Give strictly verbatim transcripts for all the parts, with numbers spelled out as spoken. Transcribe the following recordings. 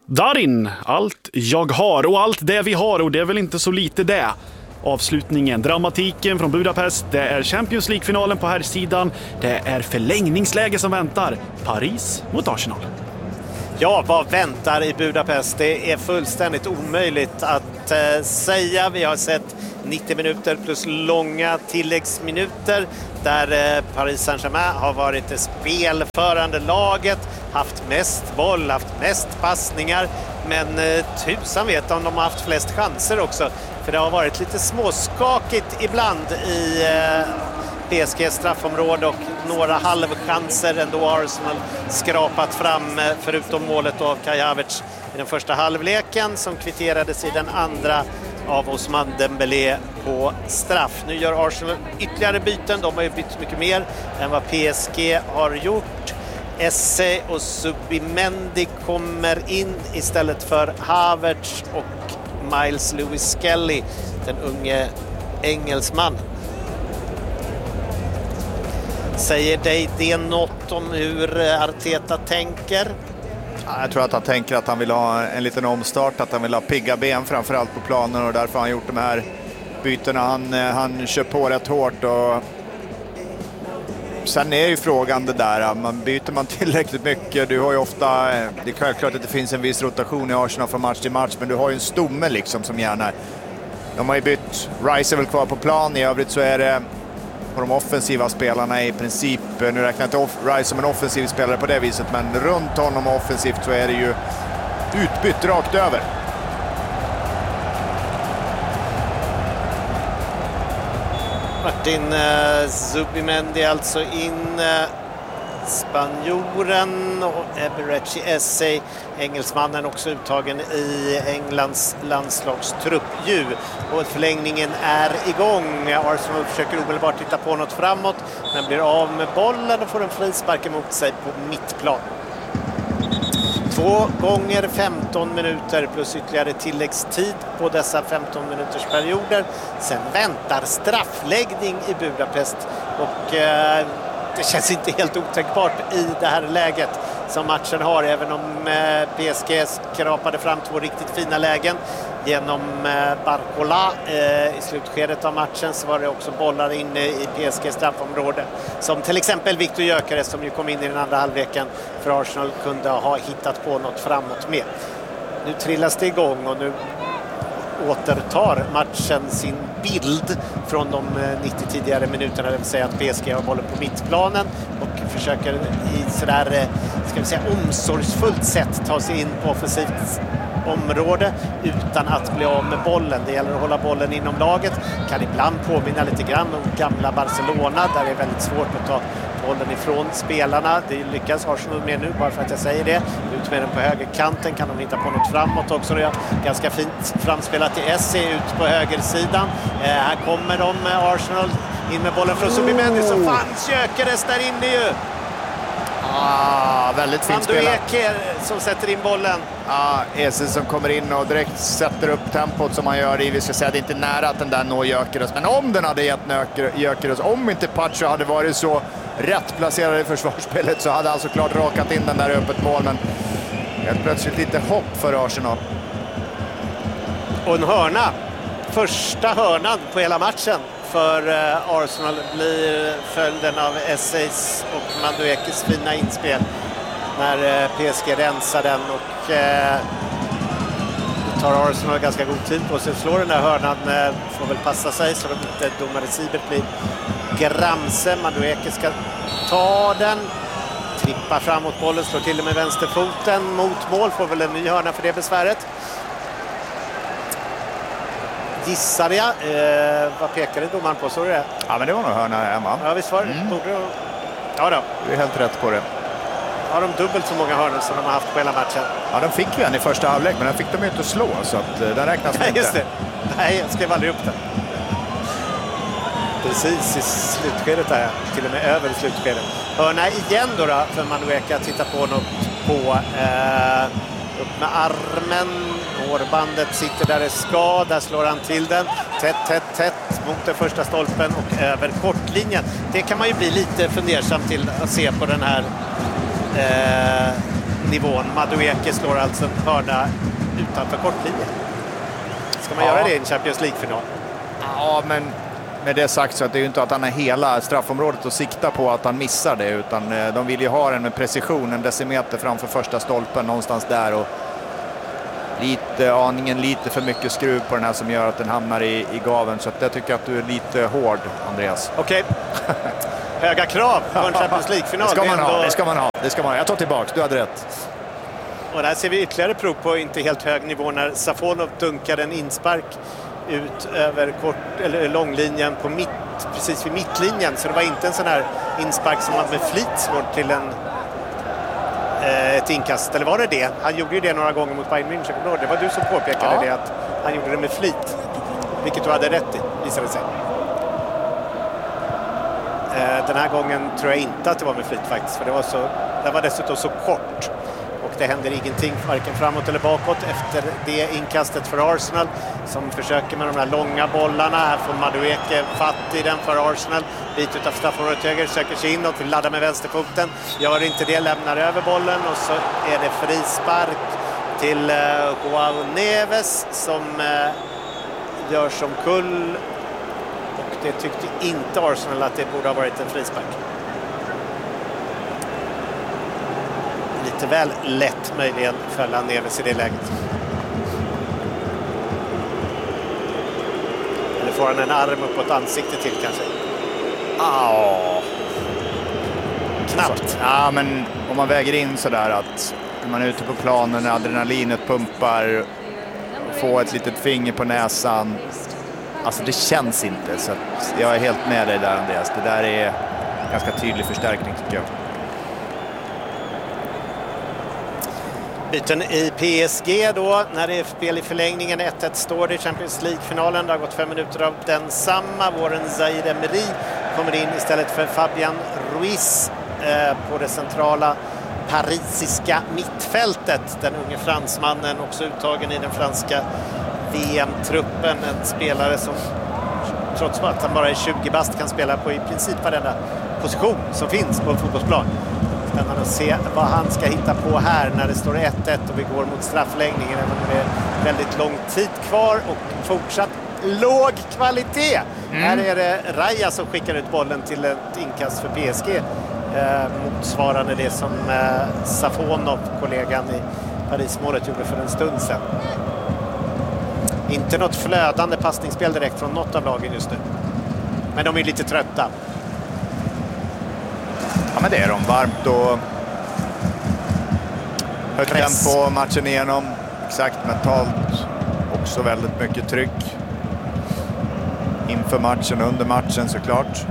Darin, allt jag har och allt det vi har, och det är väl inte så lite det. Avslutningen, dramatiken från Budapest, det är Champions League-finalen på här sidan, det är förlängningsläge som väntar. Paris mot Arsenal. Ja, vad väntar i Budapest? Det är fullständigt omöjligt att eh, säga. Vi har sett nittio minuter plus långa tilläggsminuter där eh, Paris Saint-Germain har varit det spelförande laget, haft mest boll, haft mest passningar, men eh, tusan vet om de har haft flest chanser också. För det har varit lite småskakigt ibland i eh, P S G straffområde och några halvchanser ändå Arsenal skrapat fram, förutom målet av Kai Havertz i den första halvleken som kvitterades i den andra av Ousmane Dembélé på straff. Nu gör Arsenal ytterligare byten. De har ju bytt mycket mer än vad P S G har gjort. Esse och Subimendi kommer in istället för Havertz och Miles Lewis Skelly, den unge engelsman. Säger dig det något om hur Arteta tänker? Jag tror att han tänker att han vill ha en liten omstart, att han vill ha pigga ben framförallt på planen, och därför har han gjort de här bytena. Han, han kör på rätt hårt, och sen är ju frågan det där, man byter man tillräckligt mycket. Du har ju ofta, det är självklart att det finns en viss rotation i Arsenal från match till match, men du har ju en stomme liksom som gärna. De har ju bytt, Rice är väl kvar på plan, i övrigt så är det på de offensiva spelarna i princip, nu räknar jag inte off, Rice som en offensiv spelare på det viset, men runt honom offensivt så är det ju utbytt rakt över. Martin uh, Zubimendi alltså in, uh, spanjoren, och Eberechi Esse, engelsmannen, också uttagen i Englands landslagstrupp ju. Och förlängningen är igång. Arsenal försöker omedelbart titta på något framåt, men blir av med bollen och får en frispark emot sig på mittplan. Två gånger femton minuter plus ytterligare tilläggstid på dessa femton minuters perioder. Sen väntar straffläggning i Budapest, och eh, det känns inte helt otänkbart i det här läget som matchen har, även om eh, P S G skrapade fram två riktigt fina lägen genom eh, Barcola eh, i slutskedet av matchen, så var det också bollar inne i P S G straffområde som till exempel Victor Gyökeres, som ju kom in i den andra halvleken för Arsenal, kunde ha hittat på något framåt med. Nu trillas det igång, och nu återtar matchen sin bild från de nittio tidigare minuterna, det vill säga att P S G har bollen på mittplanen och försöker i sådär, ska vi säga, omsorgsfullt sätt ta sig in på offensivt område utan att bli av med bollen. Det gäller att hålla bollen inom laget. Kan ibland påminna lite grann om gamla Barcelona, där det är väldigt svårt att ta bollen ifrån spelarna. Det lyckas Arsenal med nu, bara för att jag säger det. Ut med den på högerkanten, kan de hitta på något framåt också. Det är ganska fint framspelat till Esse ut på högersidan. Eh, här kommer de med Arsenal in med bollen från Subimendi, som fanns Gyökeres där inne ju. Ah, väldigt fint spelat. Som sätter in bollen. Ja, Esse som kommer in och direkt sätter upp tempot som han gör i. Vi ska säga att det inte är nära att den där når Gyökeres. Men om den hade gett Gyökeres, om inte Pacho hade varit så rätt placerad i försvarsspelet, så hade han såklart rakat in den där öppet mål. Men helt plötsligt lite hopp för Arsenal. Och en hörna. Första hörnan på hela matchen för Arsenal blir följden av Esseis och Maduekes fina inspel när P S G rensar den, och eh, tar Arsenal ganska god tid på sig att slå den där hörnan. Eh, får väl passa sig så att inte domare Sibert blir gramse. Madueke ska ta den, trippar framåt bollen, slår till med vänsterfoten mot mål, får väl en ny hörna för det besväret. Gissar jag. Eh, vad pekade domaren på? Så det? Ja, men det var nog hörna, Emma. Ja, visst var det. Mm. Ja då. Du är helt rätt på det. Har de dubbelt så många hörnor som de har haft på hela matchen? Ja, de fick ju en i första halvlek, men den fick de ju inte slå, så att uh, den räknas Nej, inte. Just det. Nej, jag skrev aldrig upp den. Precis i slutskedet där, till och med över i slutskedet. Hörna igen då, då för Madueke att titta på något på. Eh, upp med armen. Hårbandet sitter där det ska. Där slår han till den. Tätt, tätt, tätt mot den första stolpen och över kortlinjen. Det kan man ju bli lite fundersam till att se på den här eh, nivån. Madueke slår alltså en hörna utanför kortlinjen. Ska man ja. göra det i en Champions League-final? Ja, men med det sagt så att det är ju inte att han är hela straffområdet och siktar på att han missar det, utan de vill ju ha den med precision, en decimeter framför första stolpen någonstans där, och lite, aningen lite för mycket skruv på den här som gör att den hamnar i, i gaven, så att jag tycker att du är lite hård, Andreas. Okej. Okay. Höga krav på en Champions League-final. Det ska man det ha, ändå... det ska man ha. Det ska man ha. Jag tar tillbaka, du hade rätt. Och där ser vi ytterligare prov på inte helt hög nivå när Safonov dunkade en inspark ut över kort, eller långlinjen på mitt, precis vid mittlinjen. Så det var inte en sån här inspark som man med flit slår till en, eh, ett inkast. Eller var det det? Han gjorde ju det några gånger mot Bayern München. Det var du som påpekade ja. det, att han gjorde det med flit. Vilket du hade rätt i, visade sig. Eh, den här gången tror jag inte att det var med flit faktiskt. För det var, så, det var dessutom så kort. Och det händer ingenting varken framåt eller bakåt efter det inkastet för Arsenal, som försöker med de här långa bollarna. Här får Madueke fatt i den för Arsenal. Bit utav straffområdet höger, söker sig inåt, vill ladda med vänsterfoten. Gör inte det, lämnar över bollen och så är det frispark till uh, Joao Neves som uh, gör som kull. Och det tyckte inte Arsenal att det borde ha varit en frispark. Lite väl lätt möjligen fälla Neves i det läget. Eller får han en arm upp på ett ansikte till kanske? Ja. Knappt. Ja, men om man väger in sådär att när man är ute på planen, när adrenalinet pumpar, få ett litet finger på näsan. Alltså det känns inte, så att jag är helt med dig där, Andreas. Det där är ganska tydlig förstärkning tycker jag. Byten i P S G då, när det är spel i förlängningen. ett ett står det i Champions League-finalen. Det har gått fem minuter av densamma. Våren Zaire Emery kommer in istället för Fabian Ruiz eh, på det centrala parisiska mittfältet. Den unge fransmannen, också uttagen i den franska V M-truppen. En spelare som trots att han bara är tjugo bast kan spela på i princip varenda position som finns på en fotbollsplan. Spännande att se vad han ska hitta på här när det står ett ett och vi går mot straffläggningen, även om det är väldigt lång tid kvar och fortsatt låg kvalitet. Mm. Här är det Raya som skickar ut bollen till ett inkast för P S G, eh, motsvarande det som eh, Safonov, kollegan i Paris-målet, gjorde för en stund sedan. Inte något flödande passningsspel direkt från något av lagen just nu, men de är lite trötta. Ja, men det är de. Varmt och högt tempo matchen igenom. Exakt, mentalt också väldigt mycket tryck. Inför matchen, under matchen såklart.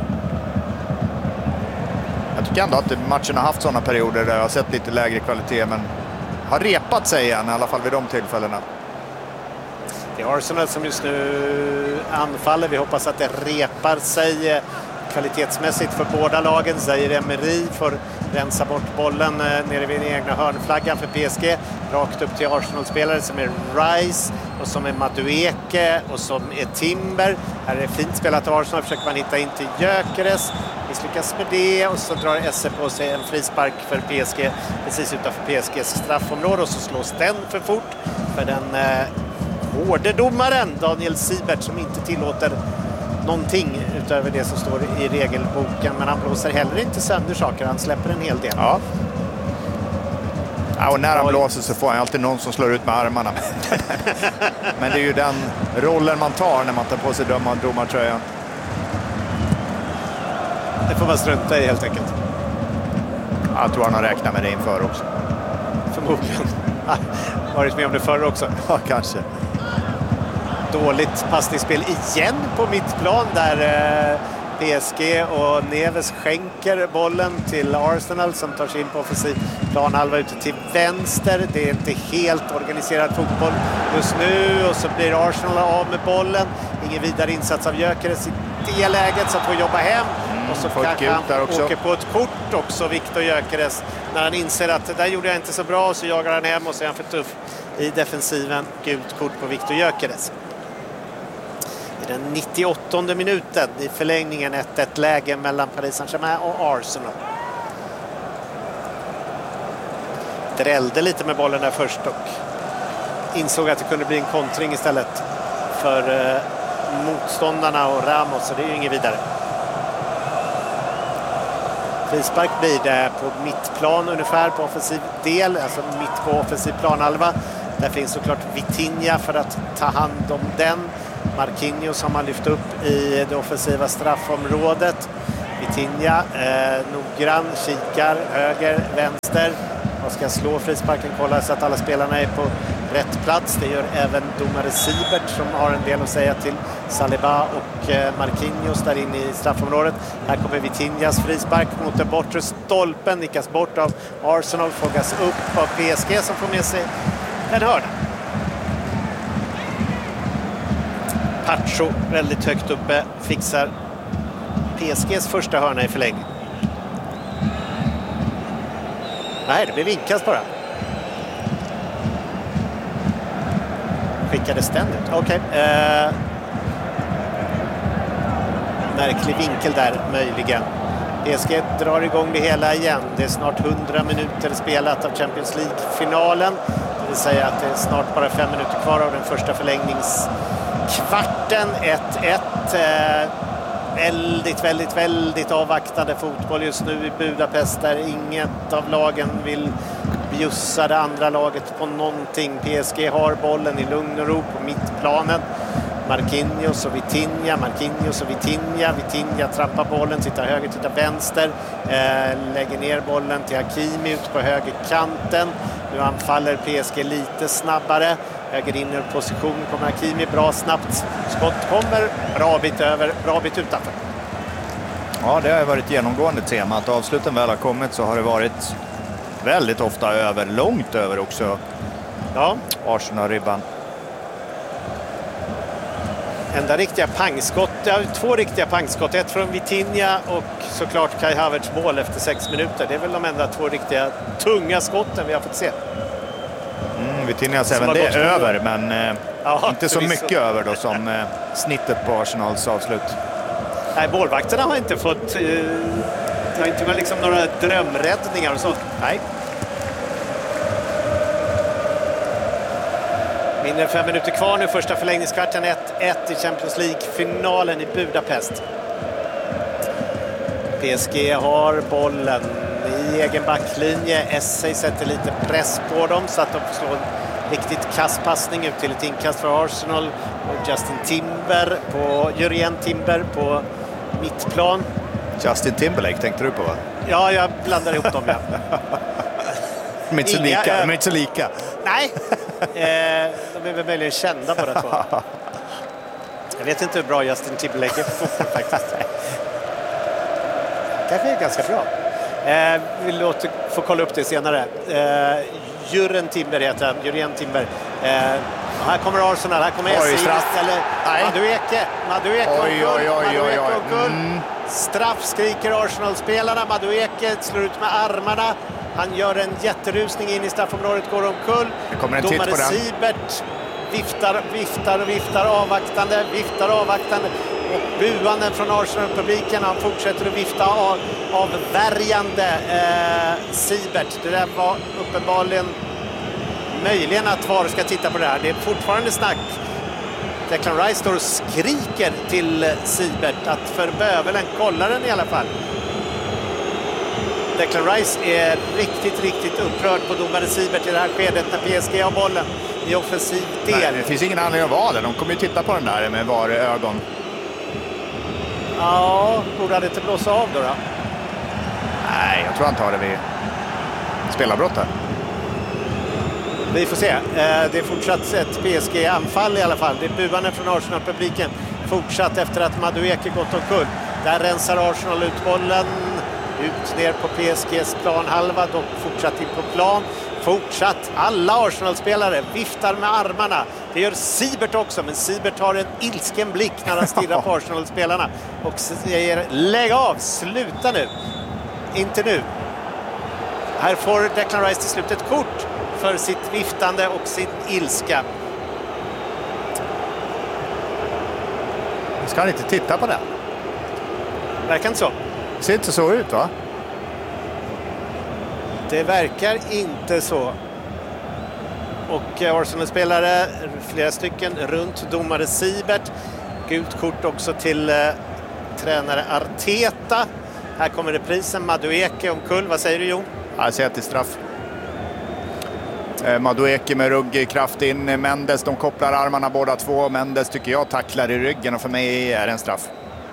Jag tycker ändå att matchen har haft sådana perioder där jag har sett lite lägre kvalitet, men har repat sig igen, i alla fall vid de tillfällena. Det är Arsenal som just nu anfaller. Vi hoppas att det repar sig kvalitetsmässigt för båda lagen. Zaire Emery får rensa bort bollen nere vid den egna hörnflaggan för P S G. Rakt upp till Arsenal-spelare som är Rice och som är Madueke och som är Timber. Här är det fint spelat av Arsenal. Försöker man hitta in till Gyökeres. Misslyckas med det och så drar Esse på sig en frispark för P S G precis utanför P S Gs straffområde, och så slås den för fort för den eh, hårde domaren Daniel Siebert, som inte tillåter någonting utöver det som står i regelboken, men han blåser heller inte sönder saker, han släpper en hel del. Ja. Ja, och när han blåser så får han alltid någon som slår ut med armarna. Men det är ju den rollen man tar när man tar på sig döma domartröjan. Det får man strunta i helt enkelt. Jag tror han har räknat med det inför också. Förmodligen. Varit med om det förr också. Ja, kanske. Dåligt passningsspel igen på mittplan där eh, P S G och Neves skänker bollen till Arsenal som tar sig in på offensiv planhalva ute till vänster. Det är inte helt organiserad fotboll just nu, och så blir Arsenal av med bollen. Ingen vidare insats av Gyökeres i det läget, så att få jobba hem. Mm, och så kanske han där också åker på ett kort också, Viktor Gyökeres, när han inser att det där gjorde jag inte så bra, så jagar han hem och så är han för tuff i defensiven. Gult kort på Viktor Gyökeres. I den nittioåttonde minuten i förlängningen, ett ett läge mellan Paris Saint-Germain och Arsenal. drällde lite med bollen där först och insåg att det kunde bli en kontring istället för eh, motståndarna och Ramos, så det är ju inget vidare. Frispark blir det på mittplan ungefär på offensiv del, alltså mitt på offensiv planhalva. Där finns såklart Vitinha för att ta hand om den. Marquinhos har man lyft upp i det offensiva straffområdet. Vitinha eh, noggrann, kikar höger, vänster och ska slå frisparken, kolla så att alla spelarna är på rätt plats. Det gör även domare Siebert som har en del att säga till Saliba och eh, Marquinhos där inne i straffområdet. Här kommer Vitinhas frispark mot den bortre stolpen, nickas bort av Arsenal, fångas upp av P S G som får med sig en hörna. Pacho väldigt högt uppe fixar P S G:s första hörna i förlängning. Nej, det blir vinkast bara. Skickade ständigt. Okej. Okay. Eh, märklig vinkel där möjligen. P S G drar igång det hela igen. Det är snart hundra minuter spelat av Champions League-finalen. Det vill säga att det är snart bara fem minuter kvar av den första förlängningskvarten. ett ett. Eh, väldigt, väldigt, väldigt avvaktande fotboll just nu i Budapest där inget av lagen vill bjussa det andra laget på någonting. P S G har bollen i lugn och ro på mittplanen. Marquinhos och Vitinha, Marquinhos och Vitinha. Vitinha trampar bollen, tittar höger, tittar vänster. Eh, lägger ner bollen till Hakimi ut på högerkanten. Nu anfaller P S G lite snabbare. Höger in ur position kommer Hakimi, bra snabbt. Skott kommer, bra bit över, bra bit utanför. Ja, det har varit genomgående tema. Att avsluten väl har kommit så har det varit väldigt ofta över, långt över också. Ja. Arsenal-ribban. Enda riktiga pangskott, ja, två riktiga pangskott. Ett från Vitinha och såklart Kai Havertz mål efter sex minuter. Det är väl de enda två riktiga tunga skotten vi har fått se. Mm, Vitinhas även det är över, men eh, ja, inte så mycket så. över då som eh, snittet på Arsenals avslut. Nej, målvakterna har inte fått eh, det har inte varit liksom några drömräddningar och sånt. Nej. Mindre än fem minuter kvar nu, första förlängningskvarten, ett ett i Champions League-finalen i Budapest. P S G har bollen i egen backlinje. Essay sätter lite press på dem så att de får slå en riktigt kastpassning ut till ett inkast för Arsenal. Och Justin Timber på, Jurien Timber på mittplan. Justin Timberlake tänkte du på, va? Ja, jag blandar ihop dem, ja. De är inte så lika. De är inte så lika. Nej, eh, de är väl möjligen kända båda två. Jag vet inte hur bra Justin Timberlake är på fotboll faktiskt. Kanske är ganska bra. Eh, vi låter få kolla upp det senare. Eh, Jurien Timber heter han. Jurien Timber. Eh, här kommer Arsenal. Här kommer Essie. Eller Madueke. Madueke. Oj, oj, oj, oj, oj. Mm. Straff skriker Arsenal-spelarna. Madueke slår ut med armarna. Han gör en jätterusning in i straffområdet, går omkull. Det kommer en titt på den. Domare Siebert viftar, viftar och viftar avvaktande, viftar avvaktande. Och buanden från Arsenal-publiken, han fortsätter att vifta av, avvärjande eh, Siebert. Det där var uppenbarligen möjligen att V A R ska titta på det här. Det är fortfarande snack. Declan Rice står och skriker till Siebert att för bövelen kollar den i alla fall. Declan Rice är riktigt, riktigt upprörd på domare Siebert i det här skedet när P S G har bollen i offensiv del. Nej, det finns ingen anledning att vara det. De kommer ju titta på den där med V A R-ögon. Ja, borde det inte blåsa av då, då? Nej, jag tror han tar det vid spelarbrott här. Vi får se. Det är fortsatt ett P S G-anfall i alla fall. Det är buande från Arsenal-publiken. Fortsatt efter att Madueke gått omkull. Där rensar Arsenal ut bollen. Ut ner på P S G:s planhalva. Dock fortsatt in på plan. Fortsatt. Alla Arsenal-spelare viftar med armarna. Det gör Siebert också. Men Siebert har en ilsken blick när han stirrar på Arsenal-spelarna. Och säger lägg av. Sluta nu. Inte nu. Här får Declan Rice till slut ett kort för sitt viftande och sin ilska. Ska han inte titta på det? Verkar inte så. Det ser inte så ut, va? Det verkar inte så. Och Arsenal-spelare, flera stycken, runt domare Siebert. Gult kort också till eh, tränare Arteta. Här kommer reprisen, Madueke omkull. Vad säger du, Jon? Jag säger till straff. Eh, Madueke med ruggkraft in. Mendes, de kopplar armarna båda två. Mendes tycker jag tacklar i ryggen och för mig är det en straff.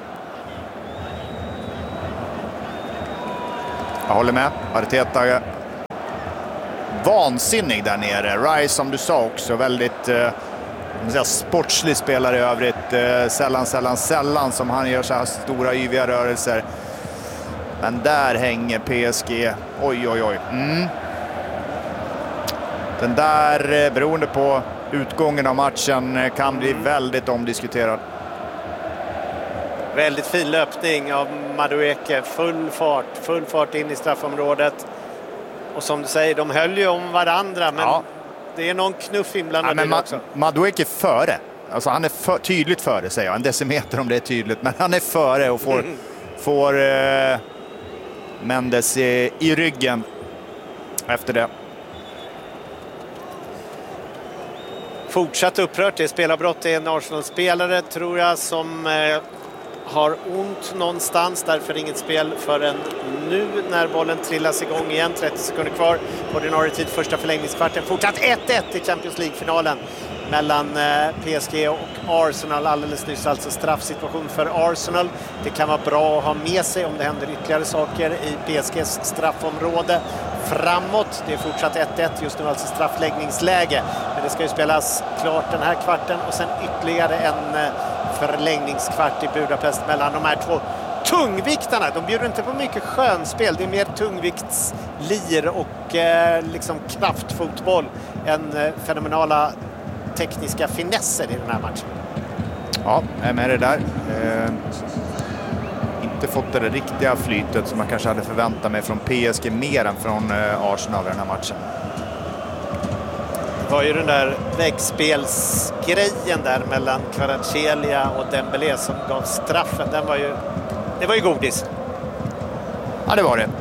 Jag håller med. Arteta vansinnig där nere. Rice, som du sa också, väldigt eh, sportslig spelare i övrigt. Eh, sällan, sällan, sällan som han gör så här stora yviga rörelser. Men där hänger P S G. Oj, oj, oj. Mm. Den där, eh, beroende på utgången av matchen, kan bli väldigt omdiskuterad. Väldigt fin löpning av Madueke. Full fart, full fart in i straffområdet. Och som du säger, de höll ju om varandra, men ja. Det är någon knuff inblandad ja, Ma- också. Madueke före. Alltså han är för, tydligt före, säger jag. En decimeter om det är tydligt. Men han är före och får, mm. får eh, Mendes i, i ryggen efter det. Fortsatt upprört. Det är spelarbrott. Det är en Arsenal-spelare, tror jag, som eh, har ont någonstans. Därför inget spel förrän nu när bollen trillas igång igen. trettio sekunder kvar på ordinarie tid, första förlängningskvarten. Fortsatt ett ett i Champions League-finalen mellan eh, P S G och Arsenal. Alldeles nyss alltså straffsituation för Arsenal. Det kan vara bra att ha med sig om det händer ytterligare saker i P S Gs straffområde framåt. Det är fortsatt ett ett, just nu alltså straffläggningsläge. Men det ska ju spelas klart den här kvarten och sen ytterligare en eh, förlängningskvart i Budapest mellan de här två tungviktarna. De bjuder inte på mycket skönspel. Det är mer tungviktslir och eh, liksom kraftfotboll än eh, fenomenala tekniska finesser i den här matchen. Ja, jag är med det där. Eh, inte fått det riktiga flytet som man kanske hade förväntat mig från P S G mer än från eh, Arsenal i den här matchen. Det var ju den där väggspelsgrejen där mellan Kvaratskhelia och Dembélé som gav straffen. Den var ju, det var ju godis. Ja, det var det.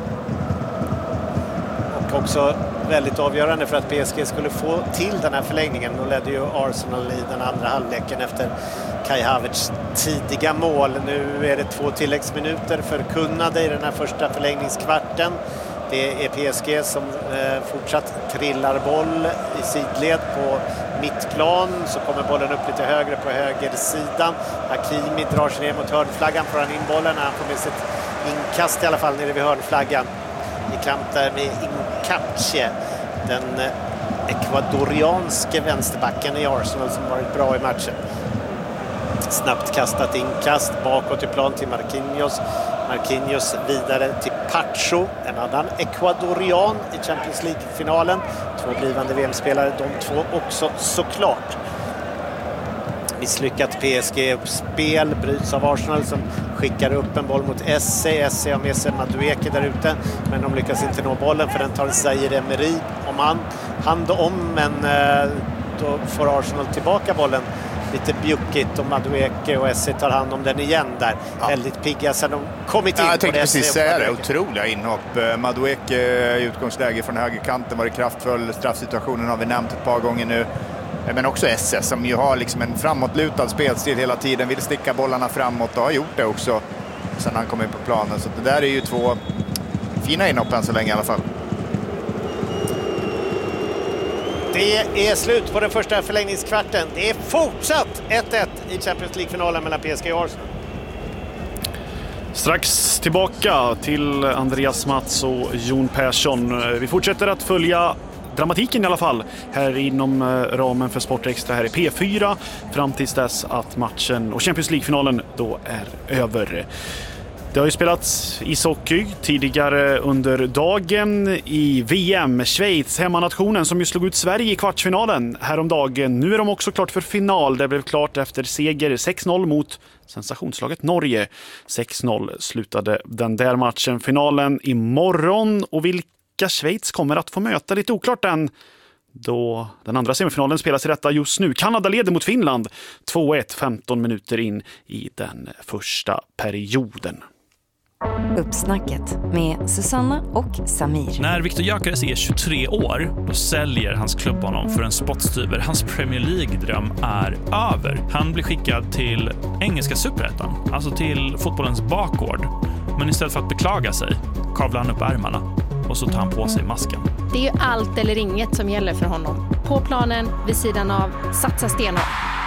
Och också väldigt avgörande för att P S G skulle få till den här förlängningen. Då ledde ju Arsenal i den andra halvleken efter Kai Havertz tidiga mål. Nu är det två tilläggsminuter förkunnade i den här första förlängningskvarten. Det är P S G som eh, fortsatt trillar boll i sidled på mittplan. Så kommer bollen upp lite högre på högersidan. Hakimi drar sig ner mot hörnflaggan, får han in bollen när han får med sitt inkast i alla fall nere vid hörnflaggan. I kamp där med Incapié, den ekvadorianske vänsterbacken i Arsenal som varit bra i matchen. Snabbt kastat inkast bakåt i plan till Marquinhos. Marquinhos vidare till Pacho, en annan ekvadorian i Champions League-finalen. Två blivande V M-spelare, de två också såklart. Misslyckat P S G-uppspel bryts av Arsenal som skickar upp en boll mot Esse. Esse har med sig Madueke där ute, men de lyckas inte nå bollen för den tar Zaire Emery om han hand om, men då får Arsenal tillbaka bollen. Lite bjuckigt och Madueke och Esse tar hand om den igen där. Ja. Väldigt pigga sen de kommit in. Ja, jag tänkte på precis säga det. Otroliga inhopp. Madueke i utgångsläge från högerkanten var det kraftfull. Straffsituationen har vi nämnt ett par gånger nu. Men också Esse som ju har liksom en framåtlutad spelstil hela tiden. Vill sticka bollarna framåt och har gjort det också sen han kom in på planen. Så det där är ju två fina inhopp än så länge i alla fall. Det är slut på den första förlängningskvarten. Det är fortsatt ett ett i Champions League-finalen mellan P S G och Arsenal. Strax tillbaka till Andreas Mats och Jon Persson. Vi fortsätter att följa dramatiken i alla fall här inom ramen för Sportextra här i P fyra fram tills dess att matchen och Champions League-finalen då är över. Det har ju spelats ishockey tidigare under dagen i V M. Schweiz, hemmanationen som ju slog ut Sverige i kvartsfinalen häromdagen. Nu är de också klart för final. Det blev klart efter seger sex noll mot sensationslaget Norge. sex noll slutade den där matchen. Finalen imorgon, och vilka Schweiz kommer att få möta lite oklart än. Då den andra semifinalen spelas i detta just nu. Kanada leder mot Finland två ett femton minuter in i den första perioden. Uppsnacket med Susanna och Samir. När Viktor Gyökeres är tjugotre år, då säljer hans klubb honom för en spottstyver. Hans Premier League-dröm är över. Han blir skickad till engelska superettan, alltså till fotbollens bakgård. Men istället för att beklaga sig kavlar han upp ärmarna och så tar han på sig masken. Det är ju allt eller inget som gäller för honom. På planen, vid sidan av, satsa stenhårt.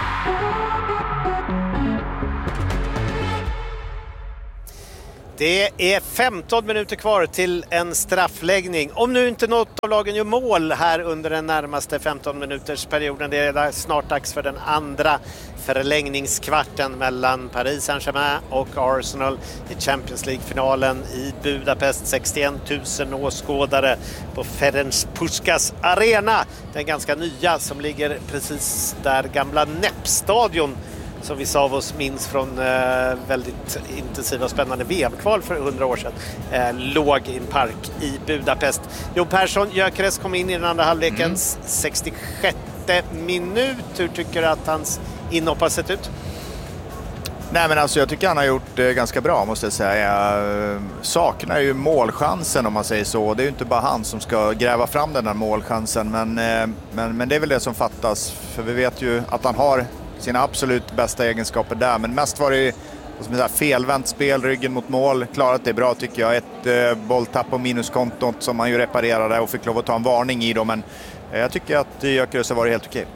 Det är femton minuter kvar till en straffläggning. Om nu inte något av lagen gör mål här under den närmaste femton minuters perioden. Det är snart dags för den andra förlängningskvarten mellan Paris Saint-Germain och Arsenal i Champions League-finalen i Budapest. sextioen tusen åskådare på Ferenc Puskás arena. Den ganska nya som ligger precis där gamla N E P-stadion som vissa av oss minns från eh, väldigt intensiva och spännande V M-kval för hundra år sedan, eh, låg i en park i Budapest. Jon Persson, Gyökeres kom in i den andra halvlekens mm. sextiosjätte minut. Hur tycker du att hans inhopp har sett ut? Nej, men alltså jag tycker han har gjort det ganska bra, måste jag säga. Jag saknar ju målchansen, om man säger så. Det är ju inte bara han som ska gräva fram den här målchansen, men, men, men det är väl det som fattas. För vi vet ju att han har sina absolut bästa egenskaper där, men mest var det som ett felvänt spel, ryggen mot mål. Klarat det bra tycker jag. Ett eh, bolltapp på minuskontot som man ju reparerade och fick lov att ta en varning i då, men eh, jag tycker att Gyökeres har varit helt okej.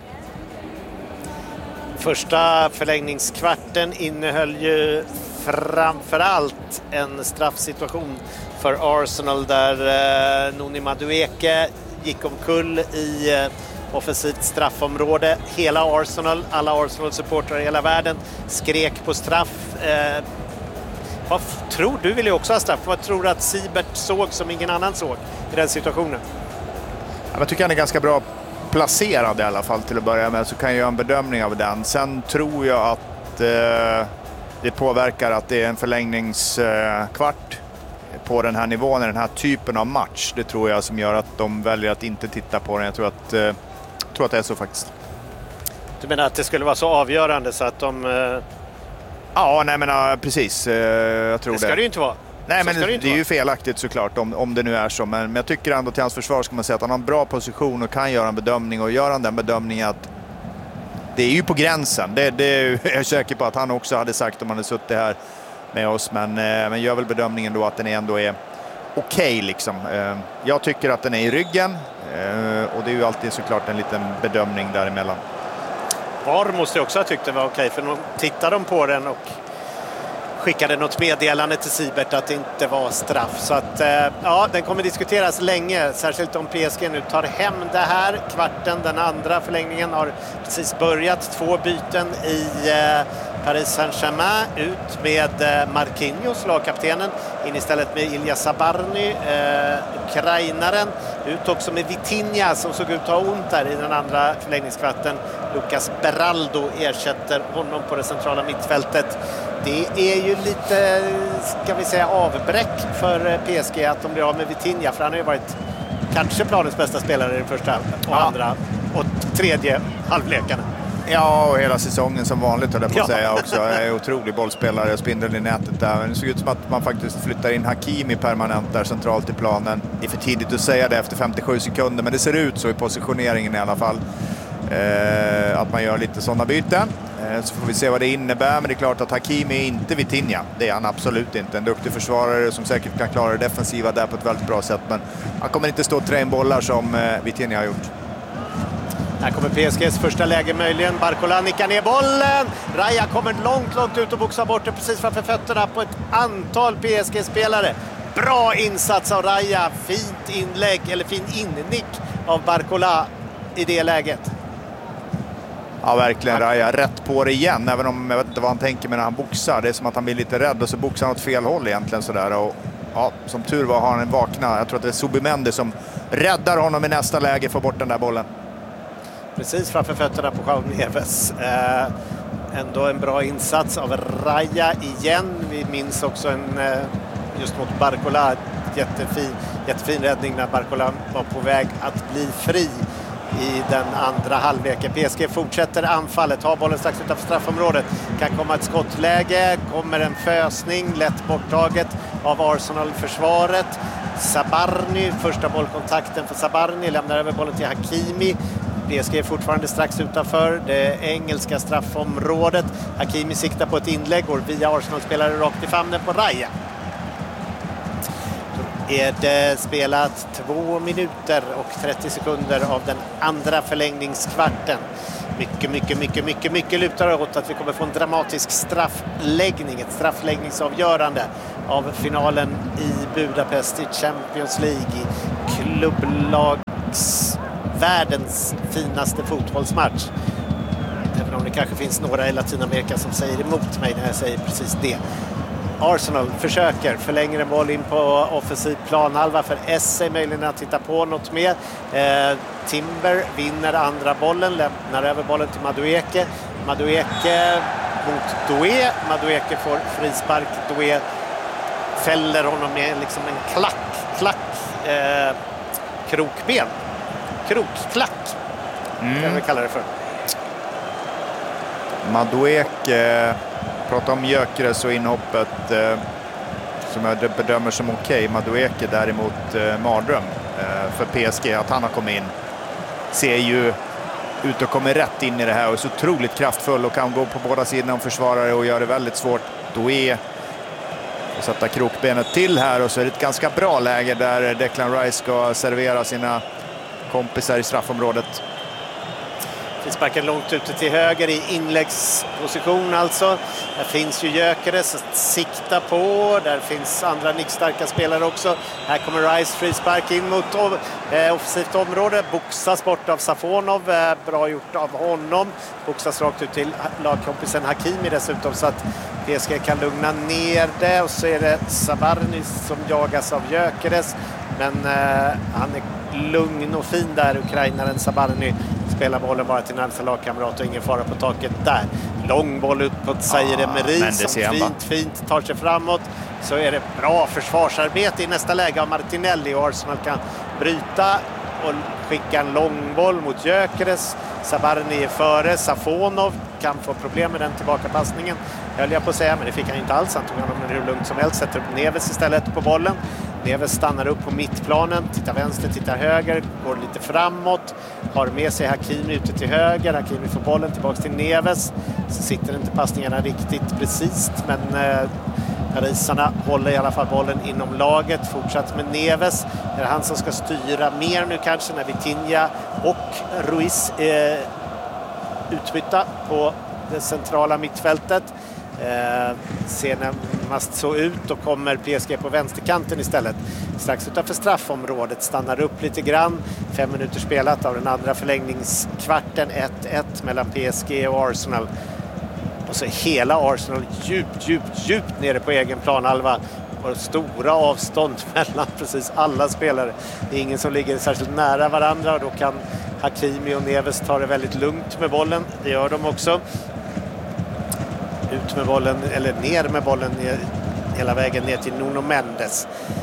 Första förlängningskvarten innehöll ju framförallt en straffsituation för Arsenal där eh, Noni Madueke gick omkull i eh, offensivt straffområde. Hela Arsenal, alla Arsenal-supportrar i hela världen skrek på straff. Eh, vad tror du, vill ju också ha straff? Vad tror du att Siebert såg som ingen annan såg i den situationen? Jag tycker han är ganska bra placerad i alla fall till att börja med, så kan jag göra en bedömning av den. Sen tror jag att eh, det påverkar att det är en förlängningskvart eh, på den här nivån i den här typen av match. Det tror jag som gör att de väljer att inte titta på den. Jag tror att, eh, jag tror att det är så faktiskt. Du menar att det skulle vara så avgörande så att de... Eh... Ja, nej men precis. Eh, jag tror det ska det. det ju inte vara. Nej, så men det, det, det är ju felaktigt såklart om, om det nu är så. Men, men jag tycker ändå till hans försvar ska man säga att han har en bra position och kan göra en bedömning. Och gör han den bedömningen att det är ju på gränsen. Det, det är jag säker på att han också hade sagt om han hade suttit här med oss. Men, men gör väl bedömningen då att den ändå är okej okay, liksom. Jag tycker att den är i ryggen. Och det är ju alltid såklart en liten bedömning däremellan. Var måste jag också ha tyckt det var okej. Okay, för nu tittar de på den och skickade något meddelande till Siebert att det inte var straff. Så att, ja, den kommer diskuteras länge. Särskilt om P S G nu tar hem det här. Kvarten, den andra förlängningen har precis börjat. Två byten i Paris Saint-Germain. Ut med Marquinhos, lagkaptenen. In istället med Ilya Zabarny, eh, ukrainaren. Ut också med Vitinha som såg ut att ha ont där i den andra förlängningskvarten. Lucas Beraldo ersätter honom på det centrala mittfältet. Det är ju lite, ska vi säga, avbräck för P S G att de blir av med Vitinha, för han har ju varit kanske planens bästa spelare i den första och ja. andra och tredje halvlekarna. Ja, och hela säsongen som vanligt höll jag på att ja. säga också. Jag är otrolig bollspelare och spindeln i nätet där. Men det ser ut som att man faktiskt flyttar in Hakimi permanent där centralt i planen. Det är för tidigt att säga det efter femtiosju sekunder, men det ser ut så i positioneringen i alla fall. Eh, att man gör lite sådana byten. Eh, så får vi se vad det innebär. Men det är klart att Hakimi är inte Vitinha. Det är han absolut inte. En duktig försvarare som säkert kan klara det defensiva där på ett väldigt bra sätt. Men han kommer inte stå och trä in bollar som eh, Vitinha har gjort. Här kommer P S Gs första läge möjligen. Barcola nickar ner bollen. Raya kommer långt, långt ut och boxar bort det precis framför fötterna på ett antal P S G-spelare. Bra insats av Raya. Fint inlägg, eller fin innick av Barcola i det läget. Ja, verkligen. Raya rätt på det igen. Även om jag vet inte vad han tänker med när han boxar. Det är som att han blir lite rädd och så boxar han åt fel håll egentligen sådär. Och ja, som tur var har han en vakna. Jag tror att det är Zubimendi som räddar honom i nästa läge för bort den där bollen. Precis framför fötterna på João Neves. Eh, ändå en bra insats av Raya igen. Vi minns också en eh, just mot Barcola. Jättefin, jättefin räddning när Barcola var på väg att bli fri i den andra halvleken. P S G fortsätter anfallet. Har bollen strax utanför straffområdet. Kan komma ett skottläge. Kommer en fösning. Lätt borttaget av Arsenal-försvaret. Sabarny, första bollkontakten för Sabarny, lämnar över bollen till Hakimi. P S G är fortfarande strax utanför det engelska straffområdet. Hakimi siktar på ett inlägg, går via Arsenal-spelare rakt i famnen på Raya. Då är det spelat två minuter och trettio sekunder av den andra förlängningskvarten. Mycket, mycket, mycket, mycket, mycket lutar åt att vi kommer få en dramatisk straffläggning, ett straffläggningsavgörande av finalen i Budapest i Champions League, i klubblags världens finaste fotbollsmatch. Även om det kanske finns några i Latinamerika som säger emot mig när jag säger precis det. Arsenal försöker förlänger en boll in på offensiv planhalva för Esse, möjligen att titta på något mer. Eh, Timber vinner andra bollen, lämnar över bollen till Madueke. Madueke mot Doué. Madueke får frispark. Doué fäller honom med liksom en klack, klack, eh, krokben. Krokklack, mm. kan vi kalla det för. Madueke, prata om Gyökeres och inhoppet eh, som jag bedömer som okej. Okay. Madueke däremot eh, mardröm eh, för P S G, att han har kommit in. Ser ju ut och kommer rätt in i det här och är så otroligt kraftfull och kan gå på båda sidorna om försvarare och gör det väldigt svårt. Doué och sätta krokbenet till här, och så är det ett ganska bra läge där Declan Rice ska servera sina kompisar i straffområdet. Frisparken långt ute till höger i inläggsposition alltså. Där finns ju Gyökeres att sikta på. Där finns andra nickstarka spelare också. Här kommer Rice, frispark in mot eh, offensivt område. Boxas bort av Safonov. Eh, bra gjort av honom. Boxas rakt ut till lagkompisen Hakimi dessutom, så att P S G kan lugna ner det. Och så är det Sabarny som jagas av Gyökeres. Men eh, han är lugn och fin där, ukrainaren Sabarny. Spelar bollen bara till närmsta lagkamrat och ingen fara på taket där. Lång boll uppåt, säger det Emery som fint, fint tar sig framåt. Så är det bra försvarsarbete i nästa läge av Martinelli, och Arsenal kan bryta och skicka en lång boll mot Gyökeres. Sabarny är före, Safonov kan få problem med den tillbakapassningen, höll jag på att säga, men det fick han inte alls. Han tog honom hur lugnt som helst, sätter upp Neves istället på bollen. Neves stannar upp på mittplanen, tittar vänster, tittar höger, går lite framåt, har med sig Hakimi ute till höger. Hakimi får bollen tillbaka till Neves, så sitter inte passningarna riktigt precis, men eh, parisarna håller i alla fall bollen inom laget. Fortsatt med Neves, är det han som ska styra mer nu kanske när Vitinha och Ruiz är utbytta på det centrala mittfältet. Eh, ser närmast så ut, och kommer P S G på vänsterkanten istället. Strax utanför straffområdet, stannar upp lite grann. Fem minuter spelat av den andra förlängningskvarten, ett ett mellan P S G och Arsenal. Och så hela Arsenal djupt, djupt, djupt nere på egen planhalva. Och stora avstånd mellan precis alla spelare. Det är ingen som ligger särskilt nära varandra, och då kan Hakimi och Neves ta det väldigt lugnt med bollen. Det gör de också. Ut med bollen, eller ner med bollen ner, hela vägen ner till Nuno Mendes.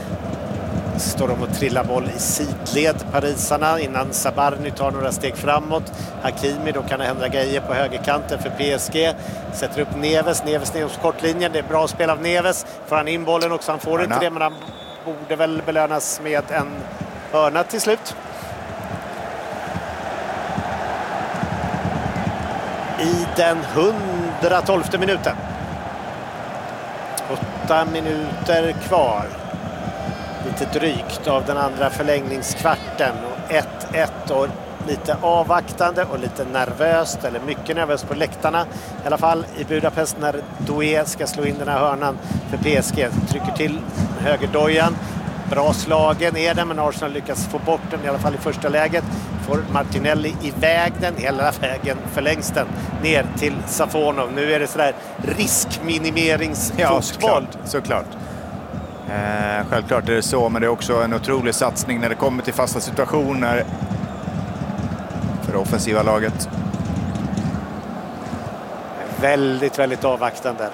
Står de och trillar boll i sidled, parisarna, innan Sabarny tar några steg framåt. Hakimi, då kan det hända grejer på högerkanten för P S G. Sätter upp Neves, Neves ner hos kortlinjen. Det är bra spel av Neves. Får han in bollen också, han får inte det, men han borde väl belönas med en hörna till slut. I den hundratolfte minuten. Åtta minuter kvar. Lite drygt av den andra förlängningskvarten. Och ett ett, och lite avvaktande och lite nervöst, eller mycket nervöst på läktarna. I alla fall i Budapest när Doué ska slå in den här hörnan för P S G. Trycker till högerdojan. Bra slagen är den, men Arsenal lyckas få bort den i alla fall i första läget. Får Martinelli iväg den, hela vägen förlängs den ner till Safonov. Nu är det sådär riskminimeringsfotboll. Ja, såklart. såklart. Eh, självklart är det så, men det är också en otrolig satsning när det kommer till fasta situationer för det offensiva laget. Väldigt, väldigt avvaktande.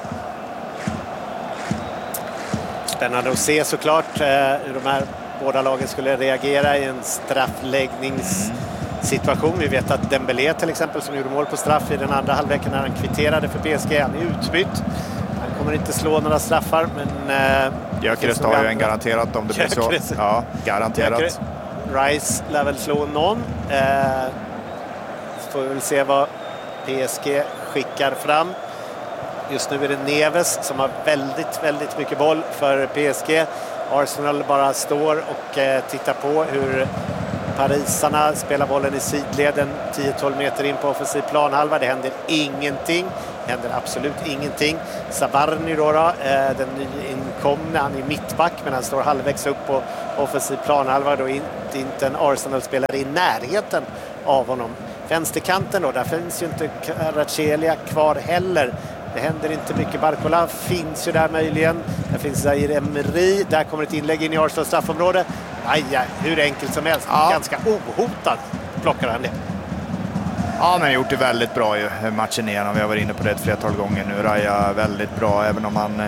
Spännande att se såklart eh, hur de här båda lagen skulle reagera i en straffläggningssituation. Vi vet att Dembélé till exempel, som gjorde mål på straff i den andra halvleken när han kvitterade för P S G, han är utbytt. Han kommer inte slå några straffar, men... Eh, Gyökeres tar ju en garanterat om det blir så. Ja, garanterat. Gyökeres. Rice lär väl slå någon. Eh, får vi väl se vad P S G skickar fram. Just nu är det Neves som har väldigt, väldigt mycket boll för P S G. Arsenal bara står och eh, tittar på hur parisarna spelar bollen i sidleden tio tolv meter in på offensiv planhalva. Det händer ingenting. Det händer absolut ingenting. Zabarny då, då eh, den nyinkomne, han är mittback men han står halvvägs upp på offensiv planhalva. Då är inte, inte en Arsenal-spelare i närheten av honom. Vänsterkanten då, där finns ju inte Kvaratskhelia kvar heller. Det händer inte mycket. Barcola finns ju där möjligen. Där finns Zaire Emery. Där kommer ett inlägg in i Arsenal straffområde. Aj, hur enkelt som helst. Ja. Ganska ohotad plockar han det. Ja, men gjort det väldigt bra ju matchen igenom. Vi har varit inne på det ett flertal gånger nu. Raja väldigt bra, även om han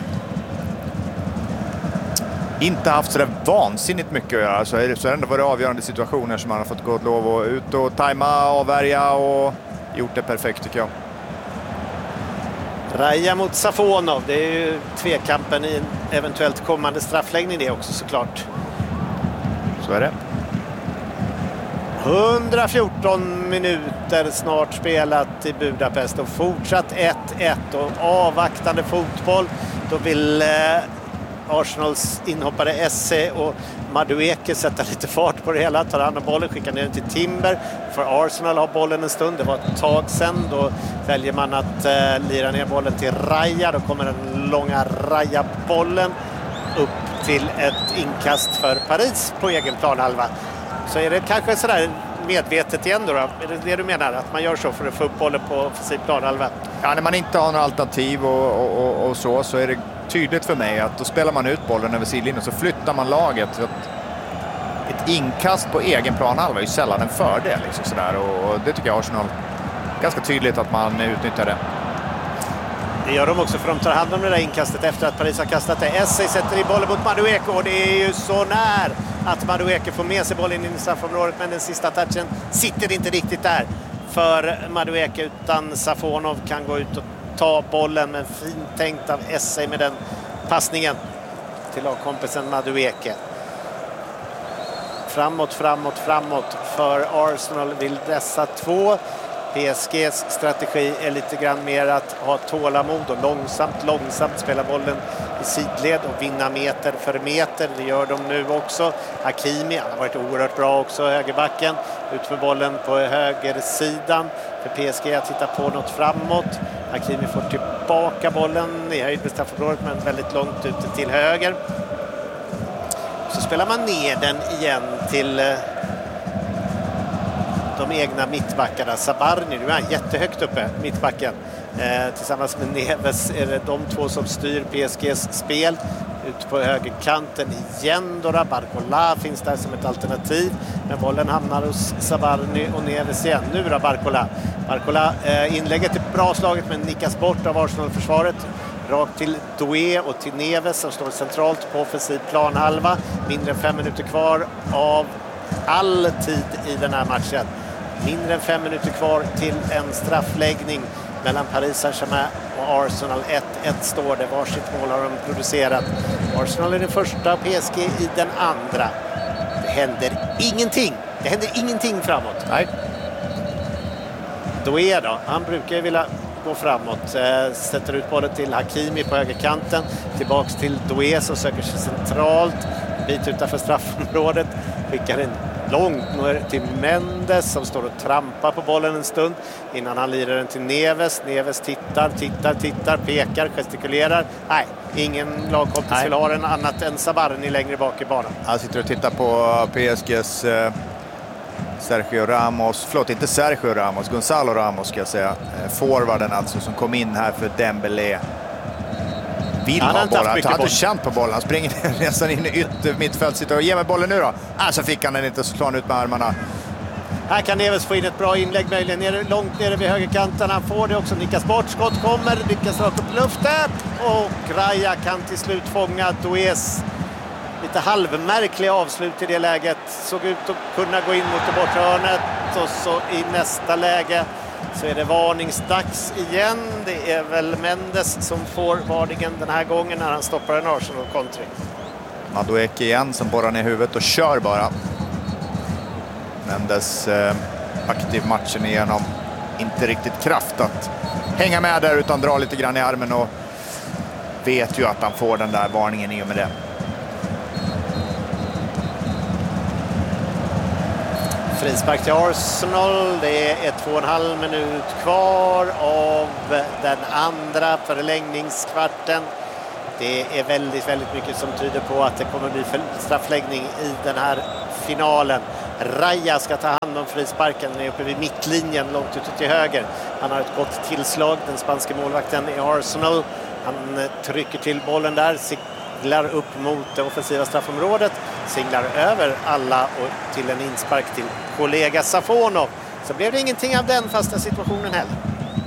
inte haft så där vansinnigt mycket att göra. Så är det, så är det ändå varit avgörande situationer som han har fått gå lov och ut och tajma, avvärja och gjort det perfekt tycker jag. Raja mot Safonov. Det är ju tvekampen i en eventuellt kommande straffläggning det också såklart. Så är det. hundrafjorton minuter snart spelat i Budapest och fortsatt ett ett och avvaktande fotboll. Då vill eh, Arsenals inhoppare Esse och Madueke sätta lite fart på det hela, tar hand om bollen, skickar ner den till Timber. För Arsenal har bollen en stund, det var ett tag sedan. Då väljer man att eh, lira ner bollen till Raja. Då kommer den långa Raja-bollen upp till ett inkast för Paris på egen planhalva. Så är det kanske sådär medvetet igen då, då? Är det det du menar? Att man gör så för att få upp bollen på offensiv planhalva? Ja, när man inte har några alternativ och, och, och, och så, så är det tydligt för mig att då spelar man ut bollen över sidlinjen och så flyttar man laget. Så att ett inkast på egen planhalva är ju sällan en fördel. Liksom sådär. Och det tycker jag Arsenal ganska tydligt att man utnyttjar det. Det gör de också för de tar hand om det där inkastet efter att Paris har kastat det. Essay sätter i bollen mot Madueke och det är ju så när att Madueke får med sig bollen in i straffområdet, men den sista touchen sitter inte riktigt där för Madueke, utan Safonov kan gå ut och ta bollen, men fint tänkt av Essay med den passningen till lagkompisen Madueke. Framåt, framåt, framåt för Arsenal vill dessa två. P S Gs strategi är lite grann mer att ha tålamod och långsamt, långsamt spela bollen i sidled och vinna meter för meter. Det gör de nu också. Hakimi, han har varit oerhört bra också, högerbacken. Ut med bollen på högersidan för P S G att titta på något framåt. Hakimi får tillbaka bollen i höjd med straffområdet, men väldigt långt ute till höger. Så spelar man ner den igen till de egna mittbackarna. Zabarny, nu är han jättehögt uppe, mittbacken. Eh, tillsammans med Neves är det de två som styr P S Gs spel. Ut på högerkanten igen då. Barcola finns där som ett alternativ. Men bollen hamnar hos Zabarny och Neves igen. Nu då Barcola. Barcola, eh, inlägget är bra slaget men nickas bort av Arsenal-försvaret. Rakt till Doué och till Neves som står centralt på offensiv planhalva. Mindre än fem minuter kvar av all tid i den här matchen. Mindre än fem minuter kvar till en straffläggning mellan Paris Saint-Germain och Arsenal. ett ett står det. Varsitt mål har de producerat. Arsenal är den första, P S G i den andra. Det händer ingenting. Det händer ingenting framåt. Nej. Doué då, han brukar ju vilja gå framåt. Eh, sätter ut bollen till Hakimi på högerkanten. Tillbaks till Doué som söker sig centralt. Bit utanför straffområdet. Skickar en långt ner till Mendes som står och trampar på bollen en stund innan han lirar den till Neves. Neves tittar, tittar, tittar, pekar, gestikulerar. Nej, ingen lagkompis vill ha den annat än Zabarny längre bak i banan. Han sitter och tittar på P S Gs eh, Sergio Ramos, förlåt inte Sergio Ramos, Gonzalo Ramos ska jag säga. Eh, forwarden alltså som kom in här för Dembélé. Vill han ha bollen. Han har boll. inte känt på bollen. Han springer nästan in i ytter mittfält. Sitter och ger mig bollen nu då. Ah, så fick han den inte, så slår han ut med armarna. Här kan Neves få in ett bra inlägg möjligen. Nere, långt nere vid högerkanten. Han får det också. Nickas bort. Skott kommer. Lyckas rakt upp luften. Och Raja kan till slut fånga Doués lite halvmärkliga avslut i det läget. Såg ut att kunna gå in mot det bortre hörnet. Och så i nästa läge så är det varningsdags igen. Det är väl Mendes som får varningen den här gången när han stoppar en Arsenal-kontring. Madueke igen som borrar ner huvudet och kör bara. Mendes eh, aktiv matchen igenom. Inte riktigt kraft att hänga med där utan drar lite grann i armen och vet ju att han får den där varningen i och med det. Frispark till Arsenal. Det är två och en halv minut kvar av den andra förlängningskvarten. Det är väldigt, väldigt mycket som tyder på att det kommer bli straffläggning i den här finalen. Raya ska ta hand om frisparken. Den är uppe vid mittlinjen, långt ute till höger. Han har ett gott tillslag, den spanska målvakten i Arsenal. Han trycker till bollen där, siglar upp mot det offensiva straffområdet. Singlar över alla och till en inspark till kollega Safonov. Så blev det ingenting av den fasta situationen heller.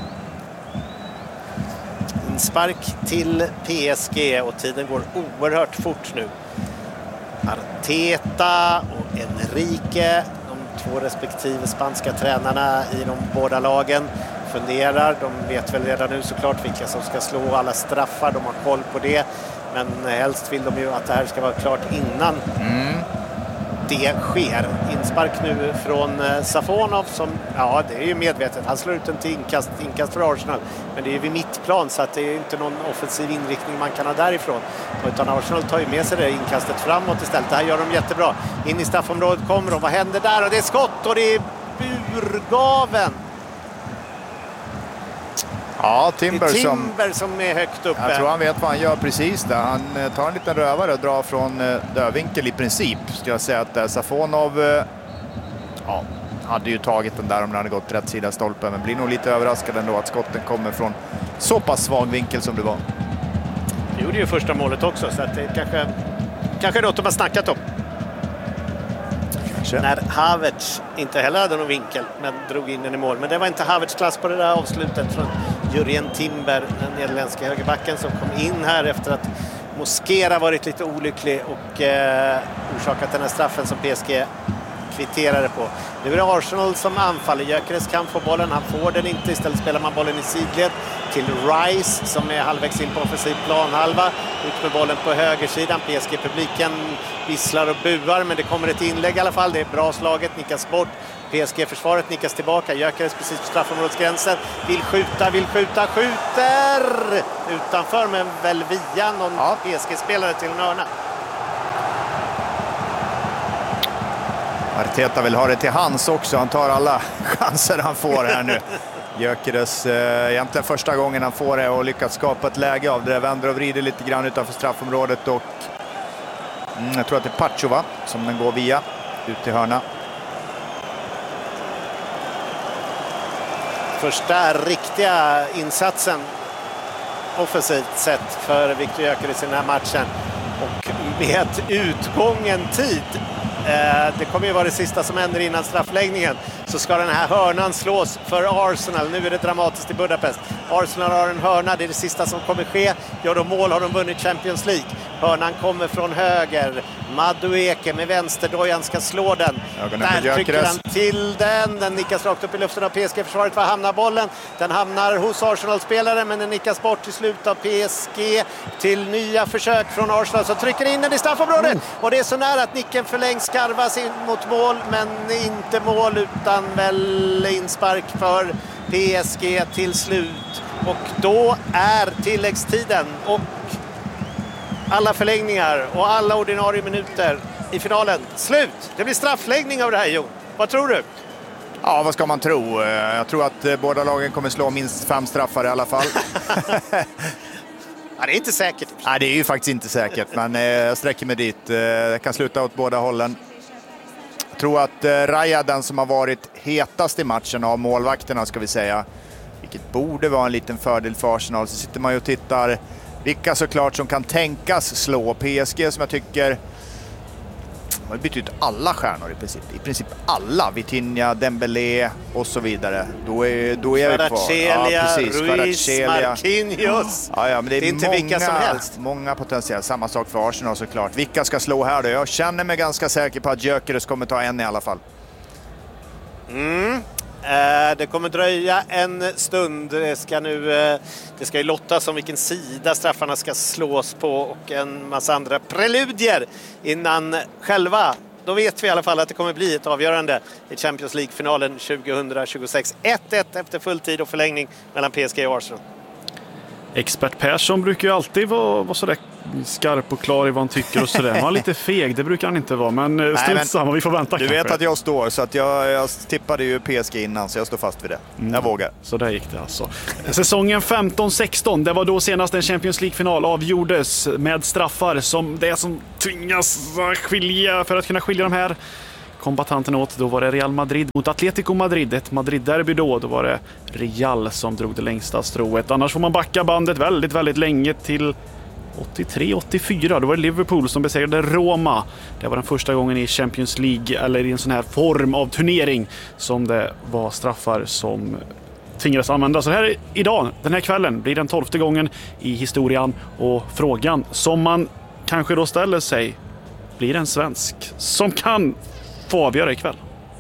Inspark till P S G och tiden går oerhört fort nu. Arteta och Enrique, de två respektive spanska tränarna i de båda lagen, funderar. De vet väl redan nu såklart vilka som ska slå alla straffar. De har koll på det. Men helst vill de ju att det här ska vara klart innan mm. det sker. Inspark nu från Safonov som, ja det är ju medvetet. Han slår ut en till inkast, inkast för Arsenal. Men det är ju vid mittplan så att det är inte någon offensiv inriktning man kan ha därifrån. Utan Arsenal tar ju med sig det inkastet framåt istället. Det här gör de jättebra. In i straffområdet kommer de. Vad händer där? Och det är skott och det är burgaven. Ja, Timber, det är Timber som, som är högt uppe. Jag tror han vet vad han gör precis där. Han tar en liten rövare och drar från dödvinkel i princip. Ska jag säga att Safonov ja, hade ju tagit den där om den hade gått rätt sida stolpen. Men blir nog lite överraskad ändå att skotten kommer från så pass svag vinkel som det var. Det gjorde ju första målet också så att det kanske, kanske är något de har snackat om. Kanske. När Havertz inte heller hade någon vinkel men drog in den i mål. Men det var inte Havertz klass på det där avslutet från Jurien Timber, den nederländska högerbacken som kom in här efter att Mosquera varit lite olycklig och eh, orsakat den här straffen som P S G kvitterade på. Nu är det Arsenal som anfaller. Gyökeres kan få bollen, han får den inte. Istället spelar man bollen i sidled till Rice som är halvvägs in på offensiv planhalva. Ut med bollen på högersidan. P S G-publiken visslar och buar, men det kommer ett inlägg i alla fall. Det är bra slaget, nickas bort. P S G-försvaret nickas tillbaka. Gyökeres precis på straffområdesgränsen. Vill skjuta, vill skjuta, skjuter! Utanför, men väl via någon ja. P S G-spelare till en hörna. Arteta vill ha det till hans också. Han tar alla chanser han får här nu. Gyökeres eh, egentligen första gången han får det och lyckats skapa ett läge av det där. Vänder och vrider lite grann utanför straffområdet och mm, jag tror att det är Pachova som den går via ut till hörna. Första riktiga insatsen offensivt sett för Viktor Gyökeres i den här matchen. Och med utgången tid, eh, det kommer ju vara det sista som händer innan straffläggningen, så ska den här hörnan slås för Arsenal. Nu är det dramatiskt i Budapest. Arsenal har en hörna, det är det sista som kommer ske. Gör de mål har de vunnit Champions League. Hörnan kommer från höger. Madueke med vänsterdojan ska slå den. Där trycker han till den. Den nickas rakt upp i luften av P S G-försvaret. Var hamnar bollen? Den hamnar hos Arsenal-spelare, men den nickas bort till slut av P S G till nya försök från Arsenal som trycker in den i straffområdet. Mm. Och det är så nära att nicken förlängs, skarvas in mot mål, men inte mål utan väl inspark för P S G till slut. Och då är tilläggstiden och alla förlängningar och alla ordinarie minuter i finalen slut. Det blir straffläggning av det här, Jon. Vad tror du? Ja, vad ska man tro? Jag tror att båda lagen kommer slå minst fem straffar i alla fall. Ja, det är inte säkert. Nej, det är ju faktiskt inte säkert, men jag sträcker mig dit. Det kan sluta åt båda hållen. Jag tror att Raya, den som har varit hetast i matchen av målvakterna ska vi säga, vilket borde vara en liten fördel för Arsenal, så sitter man ju och tittar vilka såklart som kan tänkas slå. P S G som jag tycker har bytt ut alla stjärnor i princip. I princip alla. Vitinha, Dembélé och så vidare. Då är, då är vi kvar. Ja, precis. Ruiz, Marquinhos. Ja, ja, men det är, det är inte många, vilka som helst. Många potentiella. Samma sak för Arsenal såklart. Vilka ska slå här då? Jag känner mig ganska säker på att Gyökeres kommer ta en i alla fall. Mm. Det kommer dröja en stund. Det ska nu det ska ju lottas om vilken sida straffarna ska slås på och en massa andra preludier innan själva. Då vet vi i alla fall att det kommer bli ett avgörande i Champions League-finalen tjugohundratjugosex. ett ett efter fulltid och förlängning mellan P S G och Arsenal. Expert Persson brukar ju alltid vara, vara sådär skarp och klar i vad han tycker och sådär. Han var lite feg, det brukar han inte vara. Men strunt samma, vi får vänta. Du kanske. vet att jag står, så att jag, jag tippade ju P S G innan, så jag står fast vid det. Mm. Jag vågar. Så där gick det alltså. Säsongen femton sexton, det var då senast en Champions League-final avgjordes med straffar som det som tvingas skilja för att kunna skilja de här kombatanterna åt. Då var det Real Madrid mot Atletico Madrid, ett Madrid-derby då. Då var det Real som drog det längsta strået. Annars får man backa bandet väldigt, väldigt länge till åttiotre åttiofyra. Då var det Liverpool som besegrade Roma. Det var den första gången i Champions League eller i en sån här form av turnering som det var straffar som tvingades användas. Så här idag, den här kvällen, blir den tolfte gången i historien. Och frågan som man kanske då ställer sig, blir det en svensk som kan få avgöra ikväll?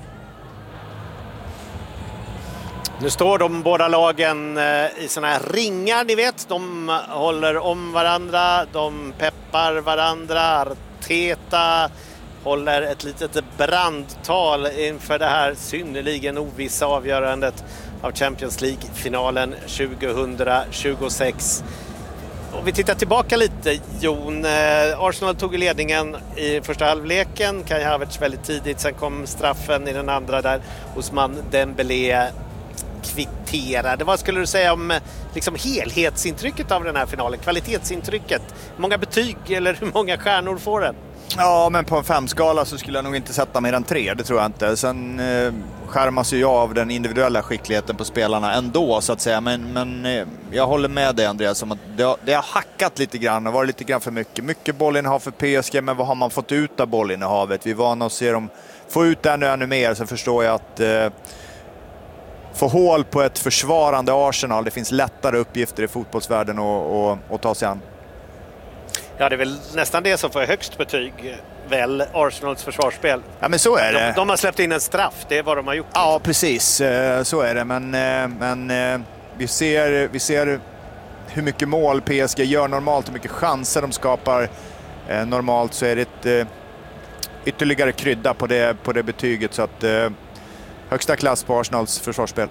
Nu står de båda lagen i såna här ringar, ni vet. De håller om varandra, de peppar varandra. Arteta håller ett litet brandtal inför det här synnerligen ovissa avgörandet av Champions League-finalen tjugohundratjugosex. Och vi tittar tillbaka lite, Jon. Arsenal tog ledningen i första halvleken. Kai Havertz väldigt tidigt, sen kom straffen i den andra där Ousmane Dembélé kvitterade. Vad skulle du säga om liksom helhetsintrycket av den här finalen, kvalitetsintrycket? Hur många betyg eller hur många stjärnor får den? Ja, men på en femskala så skulle jag nog inte sätta mer än tre, det tror jag inte. Sen eh, skärmas ju jag av den individuella skickligheten på spelarna ändå, så att säga. Men, men eh, jag håller med dig, Andreas, om att det har, det har hackat lite grann och varit lite grann för mycket. Mycket bollinnehav för P S G, men vad har man fått ut av bollinnehavet? Vi är vana att se dem få ut ännu, ännu mer, så förstår jag att eh, få hål på ett försvarande Arsenal, det finns lättare uppgifter i fotbollsvärlden att, att, att ta sig an. Ja, det är väl nästan det som får högst betyg, väl, Arsenals försvarsspel. Ja, men så är det. De, de har släppt in en straff, det är vad de har gjort. Ja, precis. Så är det. Men, men vi, ser, vi ser hur mycket mål P S G gör normalt, hur mycket chanser de skapar normalt, så är det ett ytterligare krydda på det, på det betyget. Så att högsta klass på Arsenals försvarsspel.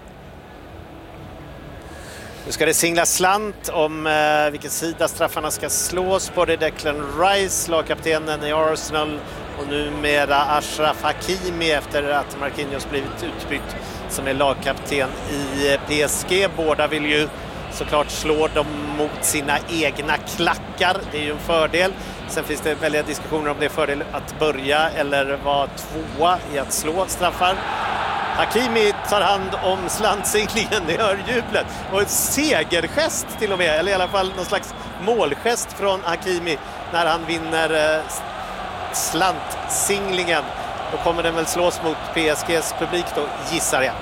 Nu ska det singla slant om eh, vilken sida straffarna ska slås på. Det är Declan Rice, lagkaptenen i Arsenal, och numera Achraf Hakimi efter att Marquinhos blivit utbytt, som är lagkapten i P S G. Båda vill ju såklart slå dem mot sina egna klackar. Det är ju en fördel. Sen finns det väldiga diskussioner om det är fördel att börja eller vara tvåa i att slå straffar. Hakimi tar hand om slantsinglingen, det hör jublet. Och en segergest till och med, eller i alla fall någon slags målgest från Hakimi när han vinner eh, slantsinglingen. Då kommer den väl slås mot P S G:s publik då, gissar jag.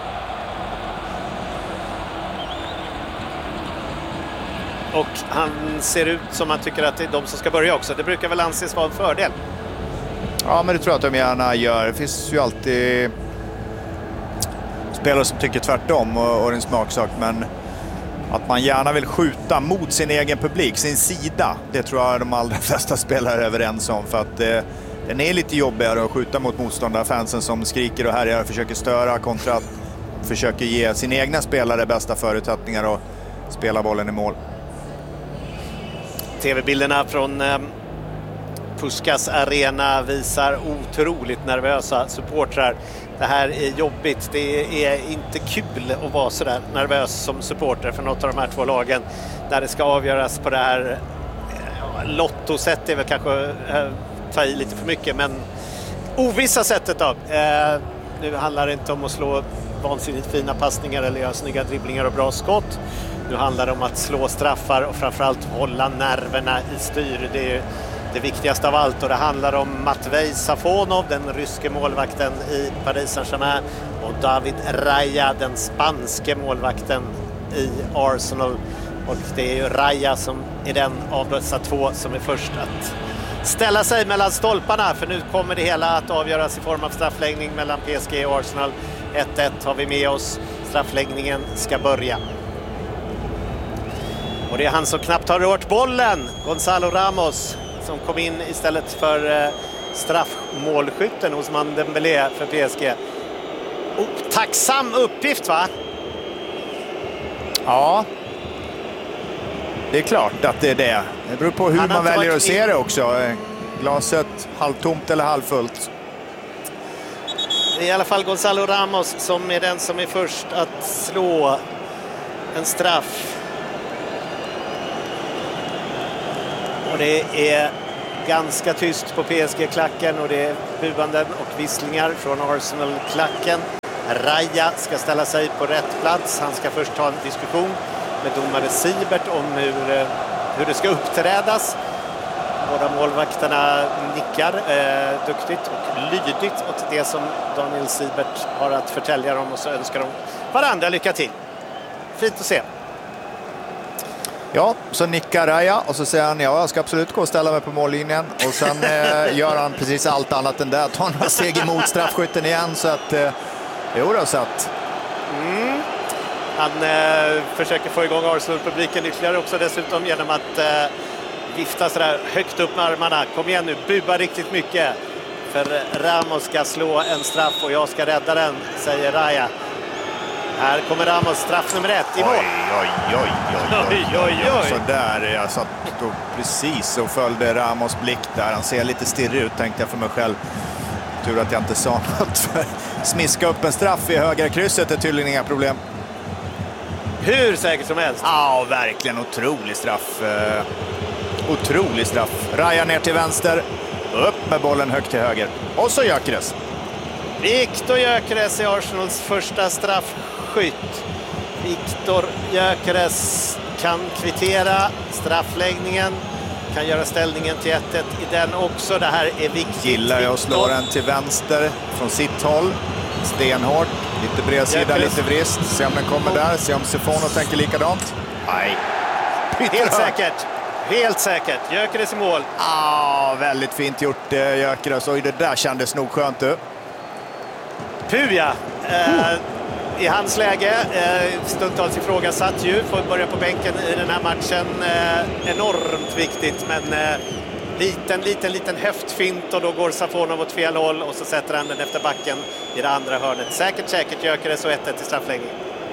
Och han ser ut som han tycker att det är de som ska börja också. Det brukar väl anses vara en fördel. Ja, men det tror jag att de gärna gör. Det finns ju alltid spelare som tycker tvärtom och, och en smaksak, men att man gärna vill skjuta mot sin egen publik, sin sida, det tror jag de allra flesta spelare är överens om, för att eh, den är lite jobbigare att skjuta mot motståndarfansen som skriker och härjar och försöker störa, kontra att försöker ge sina egna spelare bästa förutsättningar och spela bollen i mål. T V-bilderna från eh, Puskas arena visar otroligt nervösa supportrar. Det här är jobbigt. Det är inte kul att vara så där nervös som supporter för något av de här två lagen där det ska avgöras på det här ja, lottosättet är väl kanske eh, ta i lite för mycket, men ovissa sättet då. Eh, nu handlar det inte om att slå vansinnigt fina passningar eller göra snygga dribblingar och bra skott. Nu handlar det om att slå straffar och framförallt hålla nerverna i styr. Det är ju det viktigaste av allt, och det handlar om Matvej Safonov, den ryske målvakten i Paris Saint-Germain, och David Raya, den spanske målvakten i Arsenal. Och det är ju Raya som är den av dessa två som är först att ställa sig mellan stolparna, för nu kommer det hela att avgöras i form av straffläggning mellan P S G och Arsenal. ett ett har vi med oss. Straffläggningen ska börja. Och det är han som knappt har rört bollen. Gonzalo Ramos som kom in istället för straffmålskytten hos Dembélé för P S G. Oh, tacksam uppgift, va? Ja. Det är klart att det är det. Det beror på hur man väljer att se det också. Glaset halvtomt eller halvfullt. Det är i alla fall Gonzalo Ramos som är den som är först att slå en straff. Och det är ganska tyst på P S G-klacken och det är buanden och visslingar från Arsenal-klacken. Raya ska ställa sig på rätt plats. Han ska först ta en diskussion med domare Siebert om hur, hur det ska uppträdas. Båda målvakterna nickar eh, duktigt och lydigt åt det som Daniel Siebert har att förtälja dem, och så önskar de varandra lycka till. Fint att se. Ja, så nickar Raya och så säger han ja, jag ska absolut gå och ställa mig på mållinjen. Och sen eh, gör han precis allt annat än det. Tar några steg emot straffskytten igen, så att eh, jo då, så att... Mm. Han eh, försöker få igång Arsenal-publiken ytterligare också dessutom genom att eh, vifta sådär högt upp med armarna. Kom igen nu, buba riktigt mycket. För Ramos ska slå en straff och jag ska rädda den, säger Raya. Här kommer Ramos, straff nummer ett i mål. Oj, oj, oj, oj, oj, oj, oj, oj. Så där, jag satt då precis och följde Ramos blick där. Han ser lite stirrig ut, tänkte jag för mig själv. Tur att jag inte sa något. Smiska upp en straff i högra krysset är tydligen inga problem. Hur säkert som helst. Ja, verkligen otrolig straff. Uh, otrolig straff. Raya ner till vänster. Upp med bollen högt till höger. Och så Gyökeres. Viktor Gyökeres är Arsenals första straffskytt. Viktor Gyökeres kan kvittera straffläggningen. Kan göra ställningen till ett ett i den också. Det här är viktigt. Gillar jag att slå den till vänster från sitt håll. Stenhårt. Lite bredsida, lite vrist. Se om den kommer där. Se om Sifono tänker likadant. Nej. Helt säkert. Helt säkert. Gyökeres i mål. Ah, väldigt fint gjort Gyökeres. Och det där kändes nog skönt du. Puja. Eh, I hans läge. Eh, stundtals ifrågasatt ju. Får börja på bänken i den här matchen. Eh, enormt viktigt. Men eh, liten, liten, liten höftfint. Och då går Safonov åt fel håll. Och så sätter han den efter backen i det andra hörnet. Säkert, säkert Gyökeres och ett ett i straffläggning.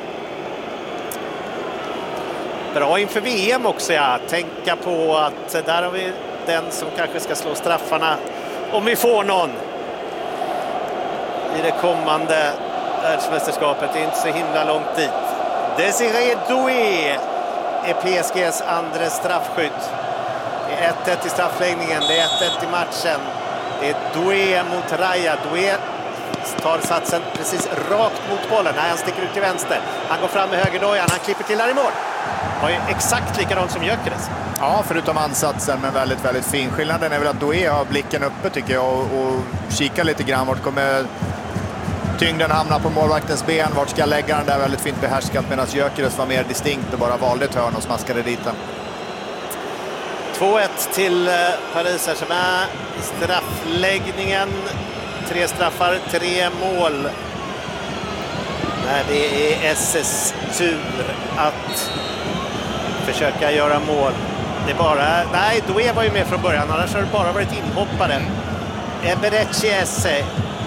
Bra inför V M också, ja. Tänka på att där har vi den som kanske ska slå straffarna. Om vi får någon. I det kommande världsmästerskapet. Det är inte så himla långt dit. Désiré Doué är P S G:s andra straffskytt. Det är ett ett i straffläggningen. Det är ett ett i matchen. Det är Doué mot Raya. Doué tar satsen precis rakt mot bollen. Nej, han sticker ut till vänster. Han går fram med högerdojan. Han klipper till här i mål. Var ju exakt likadant som Gyökeres. Ja, förutom ansatsen, men väldigt, väldigt fin. Skillnaden är väl att Doué har blicken uppe tycker jag och, och kikar lite grann. Vart kommer tyngden hamna på målvaktens ben? Vart ska jag lägga den där? Väldigt fint behärskat, medan Gyökeres var mer distinkt och bara valde ett hörn och smaskade dit den. två ett till Paris Saint-Germain i straffläggningen. Tre straffar, tre mål. Nej, det är S S tur att försöka göra mål. Det är bara... Nej, Doué var ju med från början. Annars har det bara varit inhoppare. Eberechi Esse.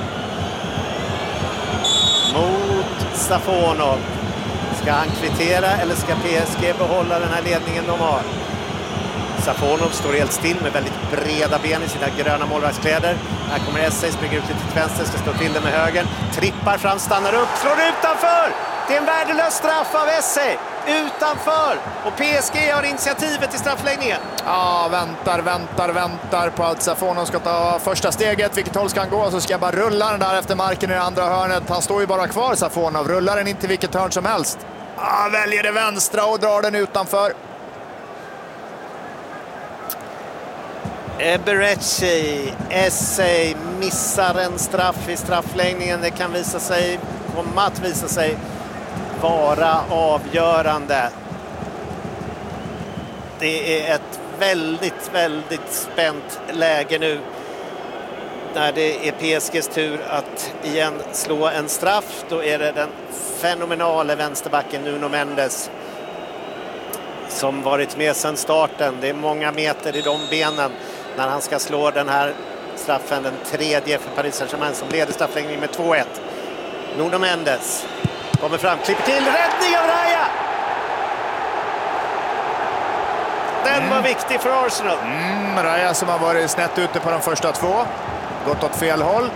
Mot Safonov. Ska han kvittera eller ska P S G behålla den här ledningen de har? Safonov står helt still med väldigt breda ben i sina gröna målvaktskläder. Här kommer Esse, springer ut lite till vänster, ska stå till det med höger. Trippar fram, stannar upp, slår utanför! Det är en värdelös straff av Esse. Utanför! Och P S G har initiativet i straffläggningen. Ja, väntar, väntar, väntar på att Safonov ska ta första steget. Vilket håll ska han gå? Så ska jag bara rulla den där efter marken i det andra hörnet. Han står ju bara kvar, Safonov. Rullar den inte vilket hörn som helst. Ah, väljer det vänstra och drar den utanför. Eberechi Esse missar en straff i straffläggningen. Det kan visa sig, komma att visa sig vara avgörande. Det är ett väldigt, väldigt spänt läge nu. när det är P S G:s tur att igen slå en straff. Då är det den fenomenala vänsterbacken Nuno Mendes som varit med sedan starten. Det är många meter i de benen när han ska slå den här straffen, den tredje för Paris Saint-Germain som leder straffläggning med två ett. Nuno Mendes kommer fram, klipper till, räddning av Raya! Den mm. var viktig för Arsenal. Mm, Raya som har varit snett ute på de första två. Gått åt fel håll.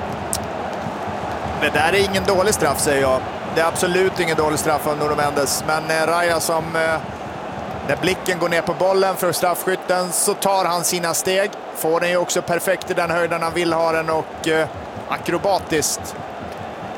Det där är ingen dålig straff, säger jag. Det är absolut ingen dålig straff av Nuno Mendes. Men eh, Raya som, eh, när blicken går ner på bollen för straffskytten så tar han sina steg. Får den ju också perfekt i den höjden han vill ha den och eh, akrobatiskt